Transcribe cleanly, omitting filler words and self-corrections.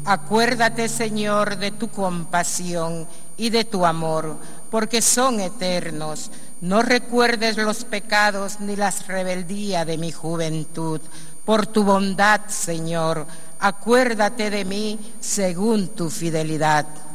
Acuérdate, Señor, de tu compasión y de tu amor, porque son eternos. No recuerdes los pecados ni las rebeldías de mi juventud. Por tu bondad, Señor, acuérdate de mí según tu fidelidad.